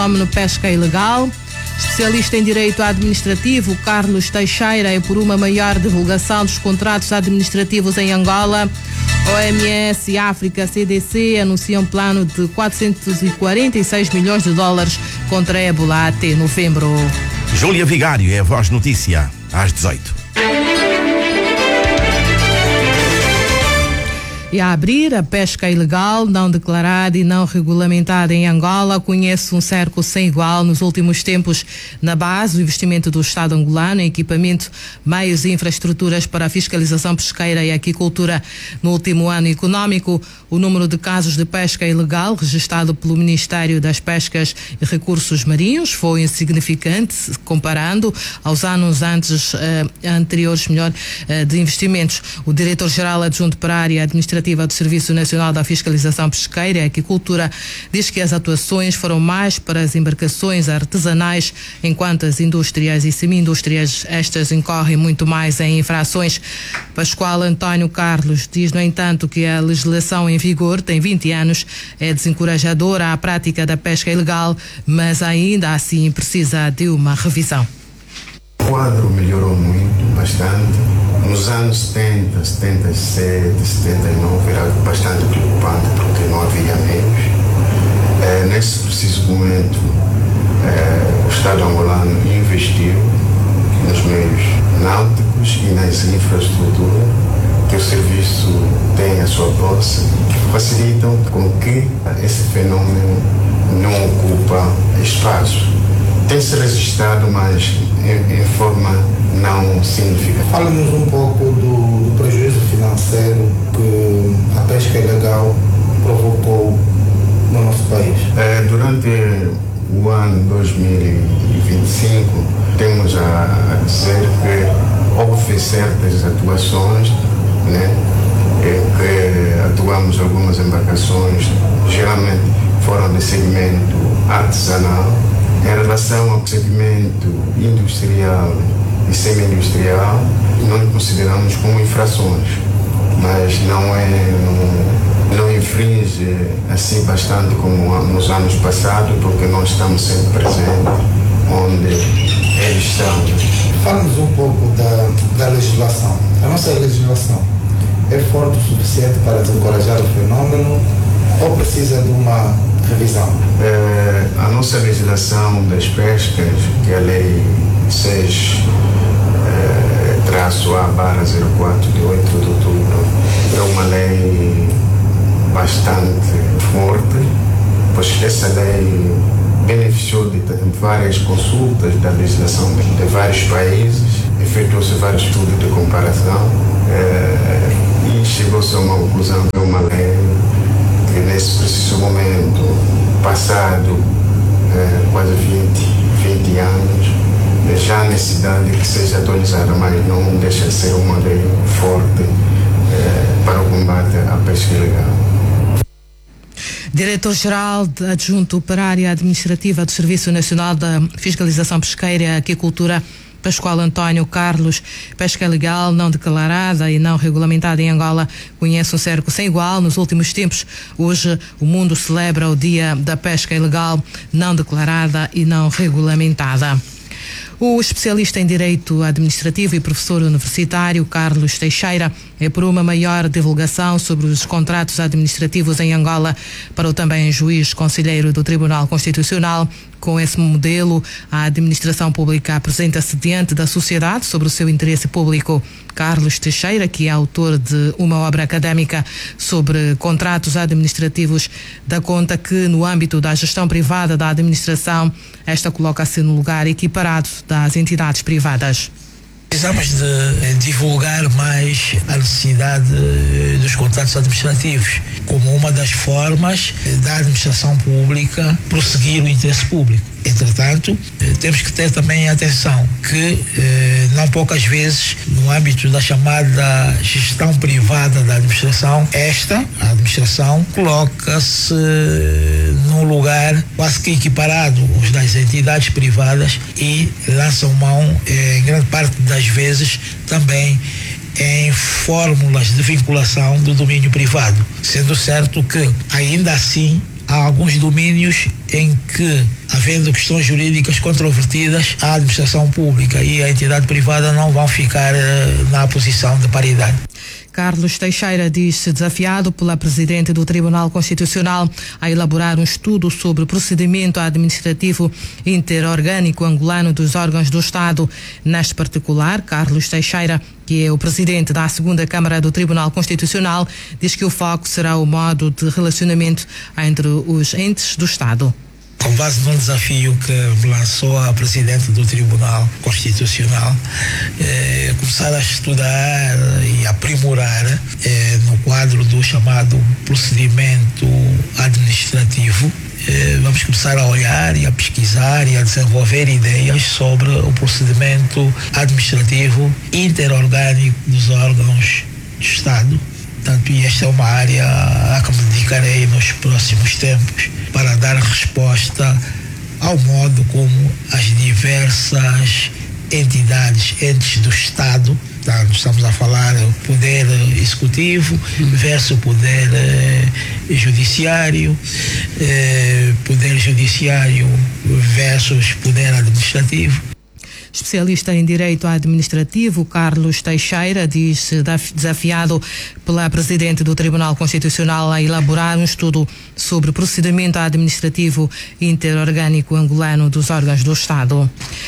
fenômeno pesca ilegal. Especialista em direito administrativo, Carlos Teixeira, é por uma maior divulgação dos contratos administrativos em Angola. OMS e África CDC anunciam um plano de 446 milhões de dólares contra a ébola até novembro. Júlia Vigário é a Voz Notícia, às 18. E a abrir, a pesca ilegal, não declarada e não regulamentada em Angola conhece um cerco sem igual nos últimos tempos. Na base, o investimento do Estado angolano em equipamento, meios e infraestruturas para a fiscalização pesqueira e aquicultura. No último ano econômico, o número de casos de pesca ilegal registrado pelo Ministério das Pescas e Recursos Marinhos foi insignificante, comparando aos anos anteriores de investimentos. O diretor-geral adjunto para a área administrativa do Serviço Nacional da Fiscalização Pesqueira e Aquicultura diz que as atuações foram mais para as embarcações artesanais, enquanto as indústrias e semi-indústrias, estas incorrem muito mais em infrações. Pascoal António Carlos diz, no entanto, que a legislação em vigor tem 20 anos, é desencorajadora a prática da pesca ilegal, mas ainda assim precisa de uma revisão. O quadro melhorou muito, bastante. Nos anos 70, 77, 79 era bastante preocupante porque não havia meios. Nesse preciso momento, o Estado angolano investiu nos meios náuticos e nas infraestruturas que o serviço tem a sua posse, que facilitam com que esse fenômeno não ocupa espaço. Tem-se registrado, mas em forma não significativa. Fala-nos um pouco do prejuízo financeiro que a pesca ilegal provocou no nosso país. Durante o ano 2025, temos a dizer que houve certas atuações, né, em que atuamos algumas embarcações, geralmente foram de segmento artesanal. Em relação ao segmento industrial e semi-industrial, nós consideramos como infrações, mas não infringe assim bastante como nos anos passados, porque nós estamos sempre presentes onde eles estão. Fala-nos um pouco da legislação. A nossa legislação é forte o suficiente para desencorajar o fenômeno ou precisa de uma revisão? A nossa legislação das pescas, que é a Lei 6-A/04 de 8 de outubro, é uma lei bastante forte, pois essa lei beneficiou de várias consultas da legislação de vários países, efetuou-se vários estudos de comparação e chegou-se a uma conclusão que é uma lei que nesse preciso momento, passado quase 20 anos, já há necessidade que seja atualizada, mas não deixa de ser uma lei forte para o combate à pesca ilegal. Diretor-geral adjunto para a área administrativa do Serviço Nacional da Fiscalização Pesqueira e Aquicultura, Pascoal António Carlos. Pesca ilegal, não declarada e não regulamentada em Angola conhece um cerco sem igual nos últimos tempos. Hoje o mundo celebra o Dia da Pesca Ilegal, não declarada e não regulamentada. O especialista em Direito Administrativo e professor universitário Carlos Teixeira é por uma maior divulgação sobre os contratos administrativos em Angola para o também juiz conselheiro do Tribunal Constitucional. Com esse modelo, a administração pública apresenta-se diante da sociedade sobre o seu interesse público. Carlos Teixeira, que é autor de uma obra académica sobre contratos administrativos, dá conta que, no âmbito da gestão privada da administração, esta coloca-se no lugar equiparado das entidades privadas. Precisamos de divulgar mais a necessidade dos contratos administrativos como uma das formas da administração pública prosseguir o interesse público. Entretanto, temos que ter também atenção que não poucas vezes no âmbito da chamada gestão privada da administração, a administração coloca-se num lugar quase que equiparado aos das entidades privadas e lançam mão, em grande parte das vezes, também em fórmulas de vinculação do domínio privado, sendo certo que ainda assim há alguns domínios em que, havendo questões jurídicas controvertidas, a administração pública e a entidade privada não vão ficar na posição de paridade. Carlos Teixeira diz-se desafiado pela Presidente do Tribunal Constitucional a elaborar um estudo sobre o procedimento administrativo interorgânico angolano dos órgãos do Estado. Neste particular, Carlos Teixeira, que é o Presidente da segunda Câmara do Tribunal Constitucional, diz que o foco será o modo de relacionamento entre os entes do Estado. Com base no desafio que lançou a Presidente do Tribunal Constitucional, começar a estudar e aprimorar no quadro do chamado procedimento administrativo. Vamos começar a olhar e a pesquisar e a desenvolver ideias sobre o procedimento administrativo interorgânico dos órgãos do Estado. Portanto, e esta é uma área a que me dedicarei nos próximos tempos para dar resposta ao modo como as diversas entes do Estado, estamos a falar poder executivo versus poder judiciário, poder judiciário versus poder administrativo. Especialista em Direito Administrativo, Carlos Teixeira, diz-se desafiado pela Presidente do Tribunal Constitucional a elaborar um estudo sobre o procedimento administrativo interorgânico angolano dos órgãos do Estado.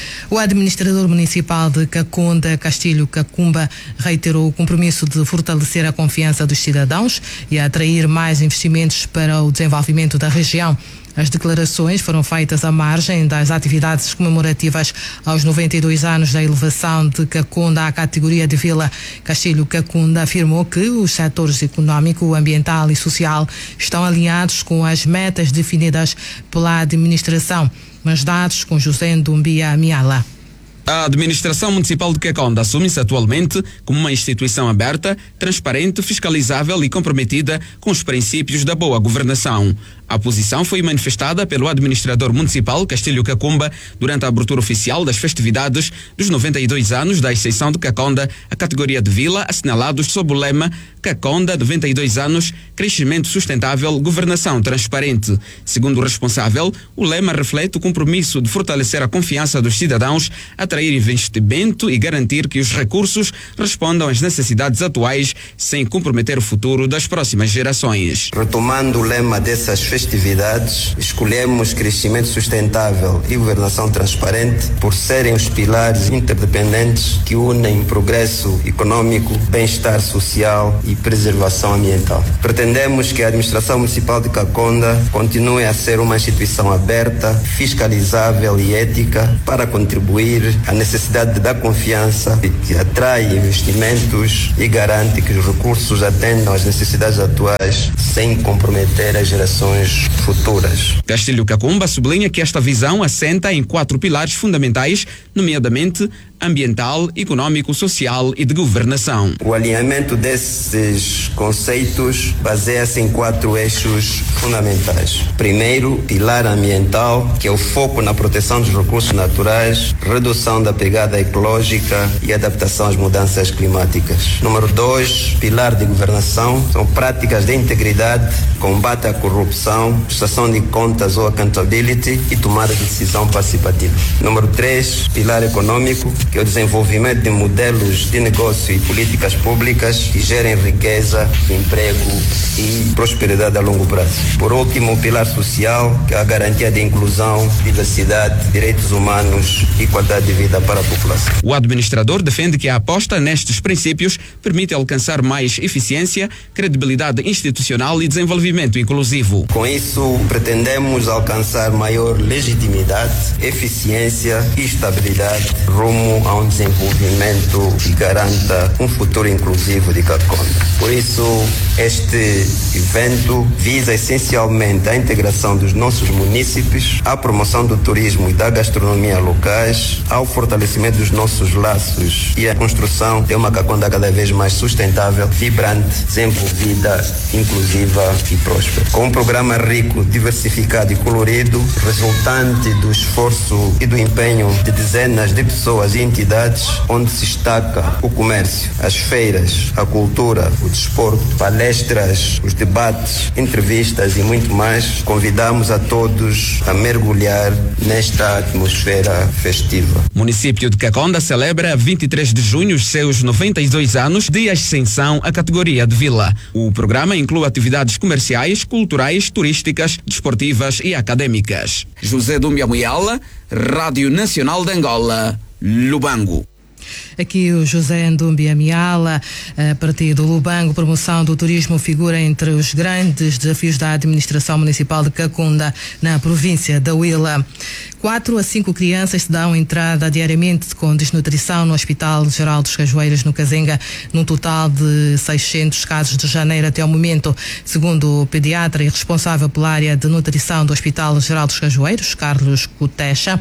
O administrador municipal de Kakonda, Castilho Kakumba, reiterou o compromisso de fortalecer a confiança dos cidadãos e atrair mais investimentos para o desenvolvimento da região. As declarações foram feitas à margem das atividades comemorativas aos 92 anos da elevação de Kakonda à categoria de vila. Castilho Kakumba afirmou que os setores econômico, ambiental e social estão alinhados com as metas definidas pela administração. Mas dados com José Ndumbia Miala. A administração municipal de Kakonda assume-se atualmente como uma instituição aberta, transparente, fiscalizável e comprometida com os princípios da boa governação. A posição foi manifestada pelo administrador municipal Castilho Kakumba durante a abertura oficial das festividades dos 92 anos da exceção de Kakonda à categoria de vila, assinalados sob o lema Kakonda, 92 anos, crescimento sustentável, governação transparente. Segundo o responsável, o lema reflete o compromisso de fortalecer a confiança dos cidadãos, atrair investimento e garantir que os recursos respondam às necessidades atuais sem comprometer o futuro das próximas gerações. Retomando o lema dessas festividades, escolhemos crescimento sustentável e governação transparente por serem os pilares interdependentes que unem progresso econômico, bem-estar social e preservação ambiental. Pretendemos que a administração municipal de Kakonda continue a ser uma instituição aberta, fiscalizável e ética para contribuir à necessidade da confiança que atrai investimentos e garante que os recursos atendam às necessidades atuais sem comprometer as gerações futuras. Castilho Kakumba sublinha que esta visão assenta em 4 pilares fundamentais, nomeadamente ambiental, econômico, social e de governação. O alinhamento desses conceitos baseia-se em 4 eixos fundamentais. Primeiro, pilar ambiental, que é o foco na proteção dos recursos naturais, redução da pegada ecológica e adaptação às mudanças climáticas. Número 2, pilar de governação, são práticas de integridade, combate à corrupção, prestação de contas ou accountability e tomada de decisão participativa. Número 3, pilar econômico, que é o desenvolvimento de modelos de negócio e políticas públicas que gerem riqueza, emprego e prosperidade a longo prazo. Por último, o pilar social, que é a garantia de inclusão, diversidade, direitos humanos e qualidade de vida para a população. O administrador defende que a aposta nestes princípios permite alcançar mais eficiência, credibilidade institucional e desenvolvimento inclusivo. Com isso, pretendemos alcançar maior legitimidade, eficiência e estabilidade rumo a um desenvolvimento que garanta um futuro inclusivo de Kakonda. Por isso, este evento visa essencialmente a integração dos nossos munícipes, a promoção do turismo e da gastronomia locais, ao fortalecimento dos nossos laços e a construção de uma Kakonda cada vez mais sustentável, vibrante, desenvolvida, inclusiva e próspera. Com um programa rico, diversificado e colorido, resultante do esforço e do empenho de dezenas de pessoas e entidades, onde se destaca o comércio, as feiras, a cultura, o desporto, palestras, os debates, entrevistas e muito mais, convidamos a todos a mergulhar nesta atmosfera festiva. O município de Kakonda celebra 23 de junho os seus 92 anos de ascensão à categoria de vila. O programa inclui atividades comerciais, culturais, turísticas, desportivas e acadêmicas. José Dumbia Muyala, Rádio Nacional de Angola, Lubango. Aqui o José Ndumbia Miala, a partir do Lubango, promoção do turismo figura entre os grandes desafios da administração municipal de Kakonda, na província da Huila. 4 a 5 crianças se dão entrada diariamente com desnutrição no Hospital Geral dos Cajueiros, no Kazenga, num total de 600 casos de janeiro até o momento. Segundo o pediatra e responsável pela área de nutrição do Hospital Geral dos Cajueiros, Carlos Kutecha,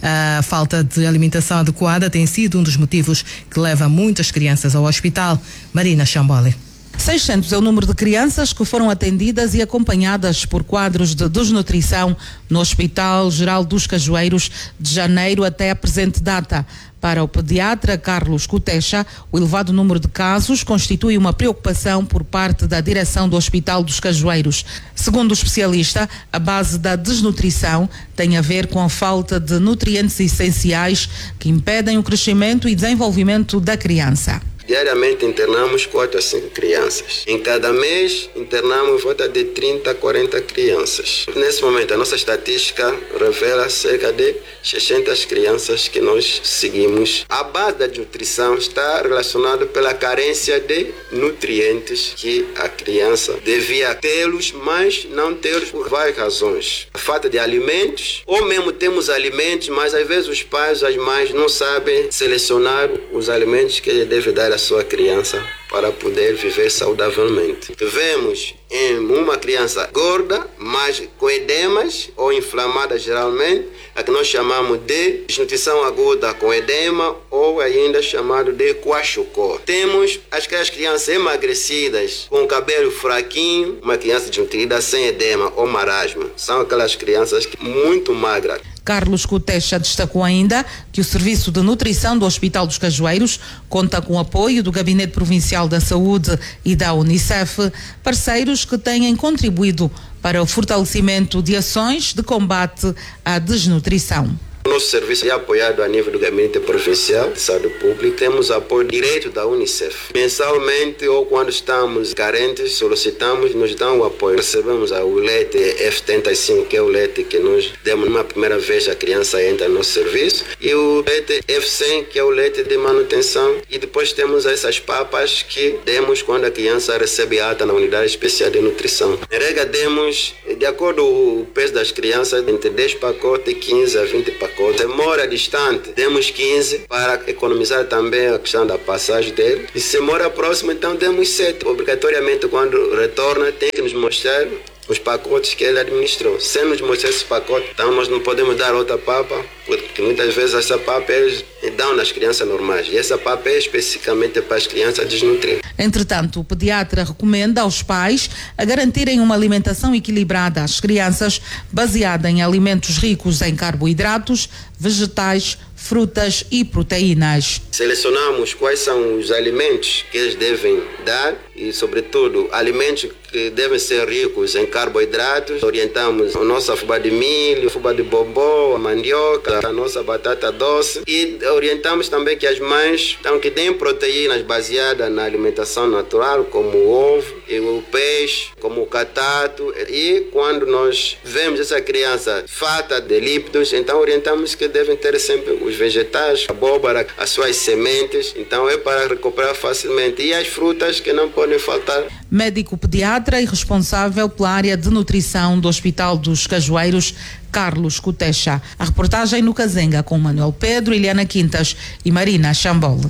a falta de alimentação adequada tem sido um dos motivos que leva muitas crianças ao hospital. Marina Chambole. 600 é o número de crianças que foram atendidas e acompanhadas por quadros de desnutrição no Hospital Geral dos Cajueiros de janeiro até a presente data. Para o pediatra Carlos Kutecha, o elevado número de casos constitui uma preocupação por parte da direção do Hospital dos Cajueiros. Segundo o especialista, a base da desnutrição tem a ver com a falta de nutrientes essenciais que impedem o crescimento e desenvolvimento da criança. Diariamente internamos 4 a 5 crianças. Em cada mês internamos volta de 30 a 40 crianças. Nesse momento a nossa estatística revela cerca de 600 crianças que nós seguimos. A base da nutrição está relacionada pela carência de nutrientes que a criança devia tê-los, mas não tê-los por várias razões. A falta de alimentos, ou mesmo temos alimentos, mas às vezes os pais, as mães não sabem selecionar os alimentos que ele deve dar à sua criança para poder viver saudavelmente. Vemos em uma criança gorda, mas com edemas ou inflamada geralmente, a que nós chamamos de desnutrição aguda com edema ou ainda chamado de kwashiorkor. Temos aquelas crianças emagrecidas com o cabelo fraquinho, uma criança desnutrida sem edema ou marasmo. São aquelas crianças muito magras. Carlos Kutecha destacou ainda que o Serviço de Nutrição do Hospital dos Cajueiros conta com o apoio do Gabinete Provincial da Saúde e da Unicef, parceiros que têm contribuído para o fortalecimento de ações de combate à desnutrição. O nosso serviço é apoiado a nível do Gabinete Provincial de Saúde Pública. Temos apoio direto da Unicef. Mensalmente ou quando estamos carentes, solicitamos, nos dão o apoio. Recebemos o leite F75, que é o leite que nós demos uma primeira vez a criança entra no nosso serviço, e o leite F100, que é o leite de manutenção. E depois temos essas papas que demos quando a criança recebe alta na unidade especial de nutrição. Em regra, demos, de acordo com o peso das crianças, entre 10 pacotes e 15 a 20 pacotes. Se mora distante, demos 15 para economizar também a questão da passagem dele. E se mora próximo, então demos 7. Obrigatoriamente, quando retorna, tem que nos mostrar os pacotes que ele administrou. Se nos mostrar esse pacote, então nós não podemos dar outra papa, porque muitas vezes essa papa eles dão nas crianças normais. E essa papa é especificamente para as crianças desnutridas. Entretanto, o pediatra recomenda aos pais a garantirem uma alimentação equilibrada às crianças, baseada em alimentos ricos em carboidratos, vegetais, frutas e proteínas. Selecionamos quais são os alimentos que eles devem dar e, sobretudo, alimentos que devem ser ricos em carboidratos. Orientamos a nossa fubá de milho, fubá de bobó, a mandioca, a nossa batata doce, e orientamos também que as mães que têm proteínas baseadas na alimentação natural, como o ovo e o peixe, como o catato. E quando nós vemos essa criança farta de lípidos, então orientamos que devem ter sempre os vegetais, a abóbora, as suas sementes, então é para recuperar facilmente. E as frutas que não podem faltar. Médico pediatra e responsável pela área de nutrição do Hospital dos Cajueiros, Carlos Kutecha. A reportagem no Kazenga com Manuel Pedro, Eliana Quintas e Marina Chambole.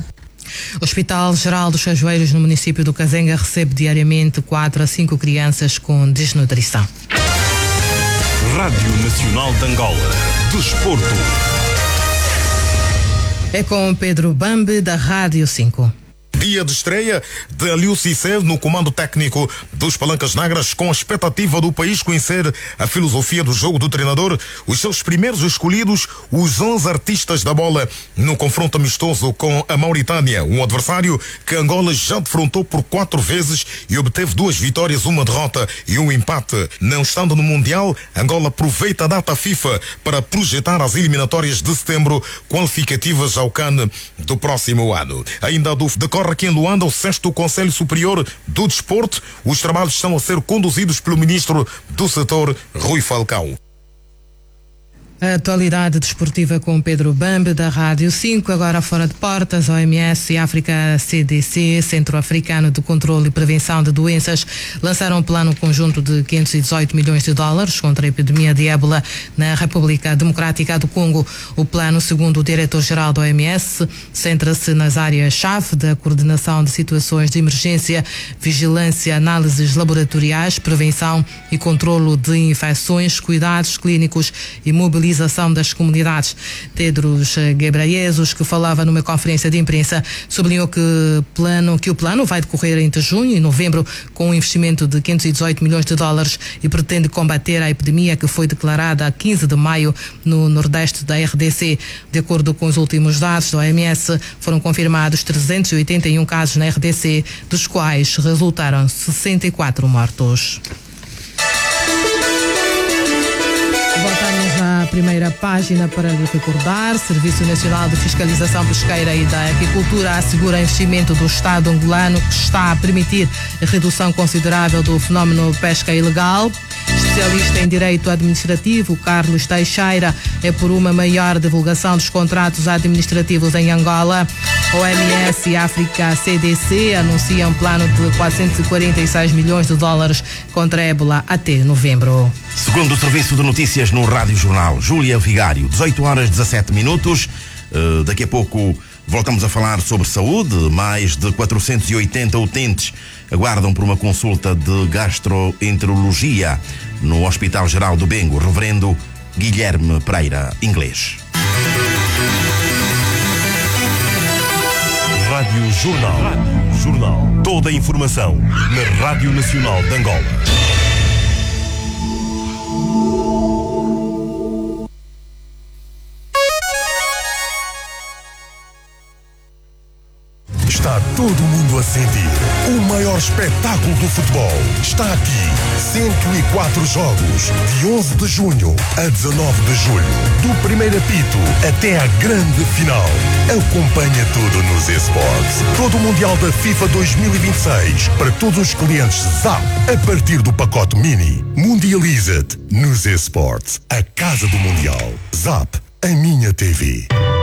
O Hospital Geral dos Cajueiros no município do Kazenga recebe diariamente 4 a 5 crianças com desnutrição. Rádio Nacional de Angola. Desporto. É com Pedro Bambe, da Rádio 5. Dia de estreia de Aliou Cissé no comando técnico dos Palancas Negras, com a expectativa do país conhecer a filosofia do jogo do treinador. Os seus primeiros escolhidos, os 11 artistas da bola, no confronto amistoso com a Mauritânia, um adversário que Angola já defrontou por 4 vezes e obteve 2 vitórias, 1 derrota e 1 empate. Não estando no Mundial, Angola aproveita a data FIFA para projetar as eliminatórias de setembro, qualificativas ao CAN do próximo ano. Ainda decorre aqui em Luanda o 6º Conselho Superior do Desporto. Os trabalhos estão a ser conduzidos pelo ministro do setor, Rui Falcão. A atualidade desportiva com Pedro Bambe, da Rádio 5. Agora fora de portas, OMS e África CDC, Centro Africano de Controlo e Prevenção de Doenças, lançaram um plano conjunto de 518 milhões de dólares contra a epidemia de ébola na República Democrática do Congo. O plano, segundo o diretor-geral da OMS, centra-se nas áreas-chave da coordenação de situações de emergência, vigilância, análises laboratoriais, prevenção e controlo de infecções, cuidados clínicos e mobilização das comunidades. Tedros Ghebreyesus, que falava numa conferência de imprensa, sublinhou que o plano vai decorrer entre junho e novembro com um investimento de 518 milhões de dólares e pretende combater a epidemia que foi declarada a 15 de maio no nordeste da RDC. De acordo com os últimos dados da OMS, foram confirmados 381 casos na RDC, dos quais resultaram 64 mortos. Voltamos à primeira página para lhe recordar. Serviço Nacional de Fiscalização Pesqueira e da Aquicultura assegura investimento do Estado angolano que está a permitir a redução considerável do fenómeno pesca ilegal. Especialista em Direito Administrativo, Carlos Teixeira, é por uma maior divulgação dos contratos administrativos em Angola. OMS e África CDC anunciam um plano de 446 milhões de dólares contra a ébola até novembro. Segundo o Serviço de Notícias no Rádio Jornal, Júlia Vigário, 18h17. Daqui a pouco voltamos a falar sobre saúde. Mais de 480 utentes aguardam por uma consulta de gastroenterologia no Hospital Geral do Bengo. Reverendo Guilherme Pereira, inglês. Rádio Jornal. Rádio Jornal. Toda a informação na Rádio Nacional de Angola. Está todo mundo a sentir. O maior espetáculo do futebol está aqui. 104 jogos, de 11 de junho a 19 de julho. Do primeiro apito até à grande final. Acompanha tudo nos eSports. Todo o Mundial da FIFA 2026 para todos os clientes ZAP a partir do pacote mini. Mundializa-te nos eSports. A casa do Mundial. ZAP, a minha TV.